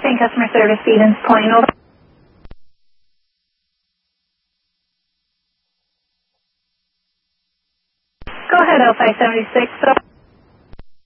Train Customer Service, Stevens Point, over. Go ahead, L576.